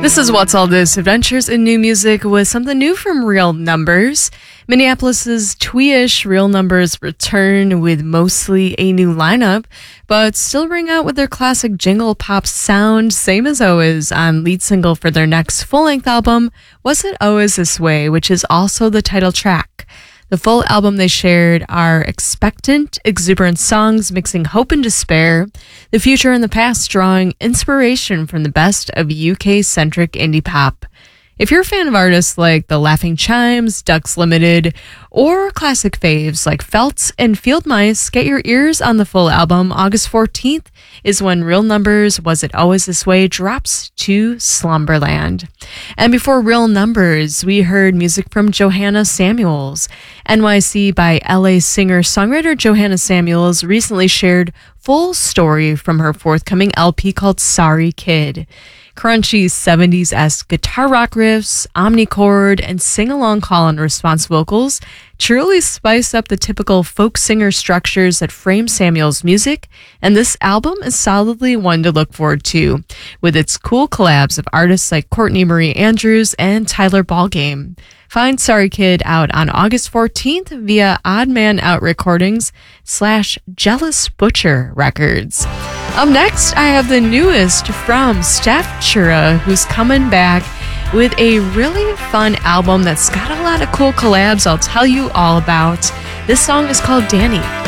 This is What's All This? Adventures in New Music with something new from Real Numbers. Minneapolis's twee-ish Real Numbers return with mostly a new lineup, but still ring out with their classic jingle pop sound, same as always, on lead single for their next full-length album, Was It Always This Way, which is also the title track. The full album they shared are expectant, exuberant songs mixing hope and despair, the future and the past drawing inspiration from the best of UK-centric indie pop. If you're a fan of artists like The Laughing Chimes, Ducks Limited, or classic faves like Felts and Field Mice, get your ears on the full album. August 14th is when Real Numbers' Was It Always This Way drops to Slumberland. And before Real Numbers, we heard music from Johanna Samuels. NYC by LA singer-songwriter Johanna Samuels recently shared full story from her forthcoming LP called Sorry Kid. Crunchy 70s-esque guitar rock riffs, omnichord, and sing-along call-and-response vocals truly spice up the typical folk singer structures that frame Samuel's music, and this album is solidly one to look forward to, with its cool collabs of artists like Courtney Marie Andrews and Tyler Ballgame. Find Sorry Kid out on August 14th via Odd Man Out Recordings / Jealous Butcher Records. Up next, I have the newest from Steph Chura, who's coming back with a really fun album that's got a lot of cool collabs I'll tell you all about. This song is called Danny.